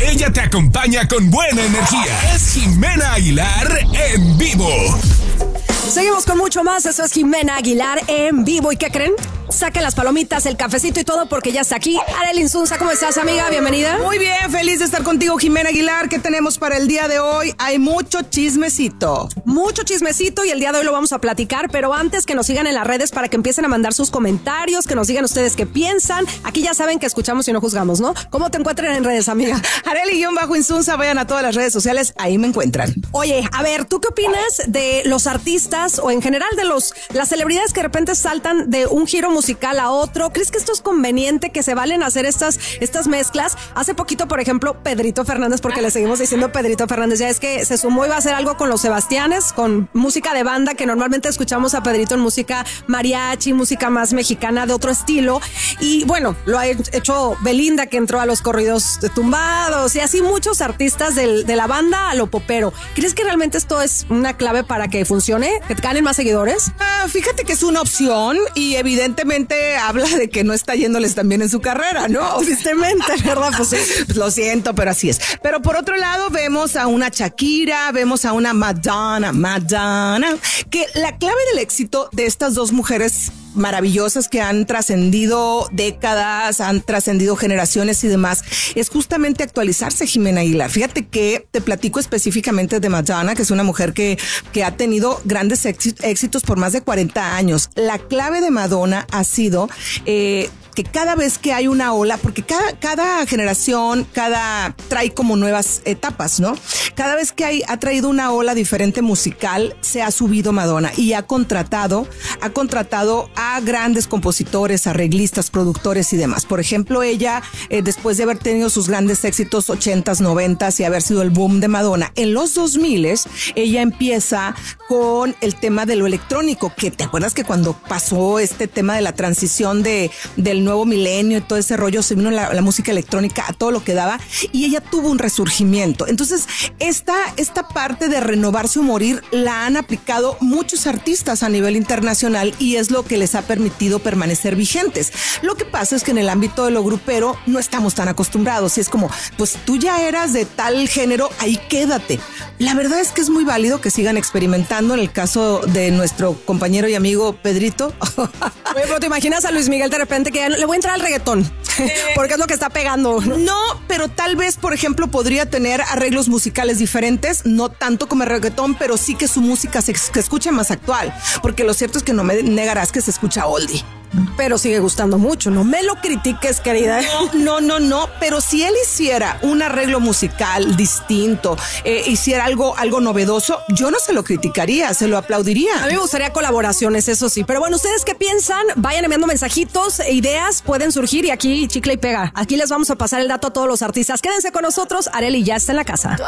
Ella te acompaña con buena energía. Es Jimena Aguilar en vivo. Seguimos con mucho más. Eso es Jimena Aguilar en vivo. ¿Y qué creen? Saquen las palomitas, el cafecito y todo porque ya está aquí Arely Insunza. ¿Cómo estás, amiga? Bienvenida. Muy bien, feliz de estar contigo, Jimena Aguilar. ¿Qué tenemos para el día de hoy? Hay mucho chismecito. Mucho chismecito y el día de hoy lo vamos a platicar, pero antes que nos sigan en las redes para que empiecen a mandar sus comentarios, que nos digan ustedes qué piensan. Aquí ya saben que escuchamos y no juzgamos, ¿no? ¿Cómo te encuentran en redes, amiga? Arely-Insunza, vayan a todas las redes sociales, ahí me encuentran. Oye, a ver, ¿tú qué opinas de los artistas o en general de las celebridades que de repente saltan de un giro musical a otro? ¿Crees que esto es conveniente, que se valen hacer estas mezclas? Hace poquito, por ejemplo, Pedrito Fernández, porque le seguimos diciendo Pedrito Fernández, ya es que se sumó y va a hacer algo con los Sebastianes, con música de banda, que normalmente escuchamos a Pedrito en música mariachi, música más mexicana de otro estilo. Y bueno, lo ha hecho Belinda, que entró a los corridos tumbados, y así muchos artistas de la banda a lo popero. ¿Crees que realmente esto es una clave para que funcione? ¿Que ganen más seguidores? Fíjate que es una opción y evidentemente habla de que no está yéndoles tan bien en su carrera, ¿no? Tristemente, ¿verdad? Pues sí. Lo siento, pero así es. Pero por otro lado vemos a una Shakira, vemos a una Madonna, que la clave del éxito de estas dos mujeres maravillosas que han trascendido décadas, han trascendido generaciones y demás, es justamente actualizarse, Jimena Aguilar. Fíjate que te platico específicamente de Madonna, que es una mujer que ha tenido grandes éxitos por más de 40 años. La clave de Madonna ha sido que cada vez que hay una ola, porque cada generación, trae como nuevas etapas, ¿no? Cada vez que ha traído una ola diferente musical, se ha subido Madonna y ha contratado a grandes compositores, arreglistas, productores y demás. Por ejemplo, ella, después de haber tenido sus grandes éxitos 80s, 90s y haber sido el boom de Madonna, en los 2000s, ella empieza con el tema de lo electrónico, que te acuerdas que cuando pasó este tema de la transición del nuevo milenio y todo ese rollo, se vino la música electrónica a todo lo que daba y ella tuvo un resurgimiento. Entonces, esta parte de renovarse o morir la han aplicado muchos artistas a nivel internacional y es lo que les ha permitido permanecer vigentes. Lo que pasa es que en el ámbito de lo grupero no estamos tan acostumbrados y es como, pues tú ya eras de tal género, ahí quédate. La verdad es que es muy válido que sigan experimentando. En el caso de nuestro compañero y amigo Pedrito. Oye, pero ¿te imaginas a Luis Miguel de repente que le voy a entrar al reggaetón? Porque es lo que está pegando. No, pero tal vez, por ejemplo, podría tener arreglos musicales diferentes, no tanto como el reggaetón, pero sí que su música se escuche más actual. Porque lo cierto es que no me negarás que se escucha oldie. Pero sigue gustando mucho, no me lo critiques, querida. No, pero si él hiciera un arreglo musical distinto, hiciera algo novedoso, yo no se lo criticaría, se lo aplaudiría. A mí me gustaría colaboraciones, eso sí. Pero bueno, ¿ustedes qué piensan? Vayan enviando mensajitos, ideas pueden surgir y aquí chicle y pega. Aquí les vamos a pasar el dato a todos los artistas. Quédense con nosotros, Arely ya está en la casa.